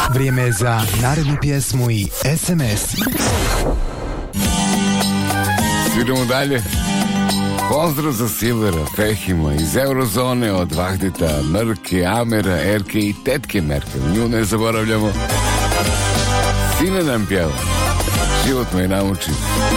Vrijeme je za narednu pjesmu i SMS. Idemo dalje. Pozdrav za Silvera, Fehima iz Eurozone, od Vahdeta, Mrke, Amera, Erke i tetke Merkel. Nju ne zaboravljamo. Sine nam pjeva. Život me je naučio.